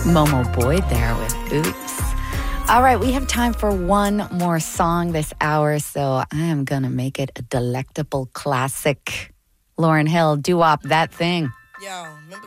Momo Boyd there with Oops. All right, we have time for one more song this hour, so I am going to make it a delectable classic. Lauryn Hill, doo-wop, That Thing. Yo, remember